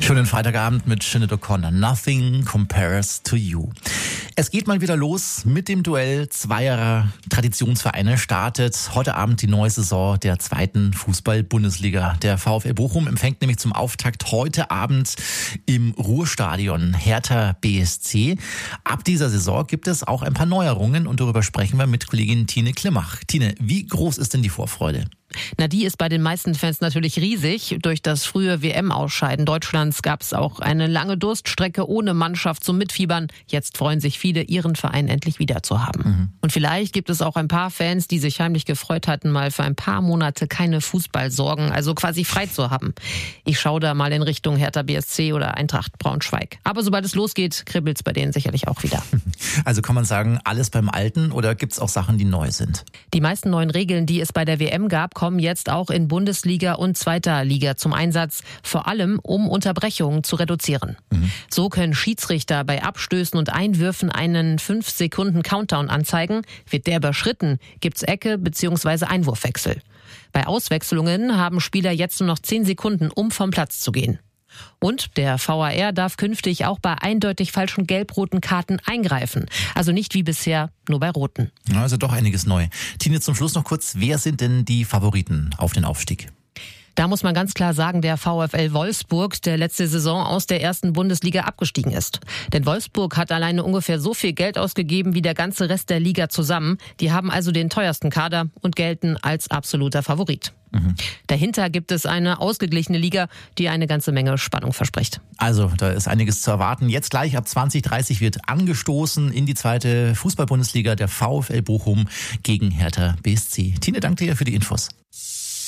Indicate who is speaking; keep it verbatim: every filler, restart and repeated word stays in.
Speaker 1: Schönen Freitagabend mit Sinead O'Connor. Nothing compares to you. Es geht mal wieder los mit dem Duell zweierer Traditionsvereine. Startet heute Abend die neue Saison der zweiten Fußball-Bundesliga. Der VfL Bochum empfängt nämlich zum Auftakt heute Abend im Ruhrstadion Hertha B S C. Ab dieser Saison gibt es auch ein paar Neuerungen und darüber sprechen wir mit Kollegin Tine Klimmach. Tine, wie groß ist denn die Vorfreude?
Speaker 2: Na, die ist bei den meisten Fans natürlich riesig. Durch das frühe W M-Ausscheiden Deutschlands gab es auch eine lange Durststrecke ohne Mannschaft zum Mitfiebern. Jetzt freuen sich viele, ihren Verein endlich wieder zu haben. Mhm. Und vielleicht gibt es auch ein paar Fans, die sich heimlich gefreut hatten, mal für ein paar Monate keine Fußballsorgen, also quasi frei zu haben. Ich schaue da mal in Richtung Hertha B S C oder Eintracht Braunschweig. Aber sobald es losgeht, kribbelt's bei denen sicherlich auch wieder.
Speaker 1: Also kann man sagen, alles beim Alten oder gibt's auch Sachen, die neu sind?
Speaker 2: Die meisten neuen Regeln, die es bei der W M gab, kommen jetzt auch in Bundesliga und zweiter Liga zum Einsatz, vor allem um Unterbrechungen zu reduzieren. Mhm. So können Schiedsrichter bei Abstößen und Einwürfen einen fünf Sekunden Countdown anzeigen. Wird der überschritten, gibt's Ecke bzw. Einwurfwechsel. Bei Auswechslungen haben Spieler jetzt nur noch zehn Sekunden, um vom Platz zu gehen. Und der V A R darf künftig auch bei eindeutig falschen gelb-roten Karten eingreifen. Also nicht wie bisher, nur bei roten.
Speaker 1: Also doch einiges neu. Tine, zum Schluss noch kurz, wer sind denn die Favoriten auf den Aufstieg?
Speaker 2: Da muss man ganz klar sagen, der VfL Wolfsburg, der letzte Saison aus der ersten Bundesliga abgestiegen ist. Denn Wolfsburg hat alleine ungefähr so viel Geld ausgegeben wie der ganze Rest der Liga zusammen. Die haben also den teuersten Kader und gelten als absoluter Favorit. Mhm. Dahinter gibt es eine ausgeglichene Liga, die eine ganze Menge Spannung verspricht.
Speaker 1: Also, da ist einiges zu erwarten. Jetzt gleich ab zwanzig Uhr dreißig wird angestoßen in die zweite Fußball-Bundesliga der VfL Bochum gegen Hertha B S C. Tine, danke dir für die Infos.